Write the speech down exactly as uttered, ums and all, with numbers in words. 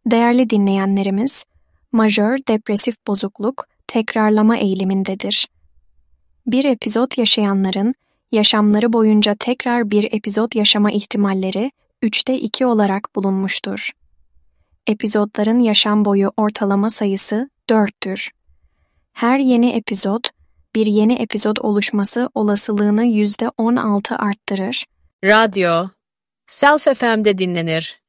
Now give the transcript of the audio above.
Değerli dinleyenlerimiz, majör depresif bozukluk tekrarlama eğilimindedir. Bir epizod yaşayanların yaşamları boyunca tekrar bir epizod yaşama ihtimalleri üçte iki olarak bulunmuştur. Epizodların yaşam boyu ortalama sayısı dörttür. Her yeni epizod, bir yeni epizod oluşması olasılığını yüzde on altı arttırır. Radyo, Self F M'de dinlenir.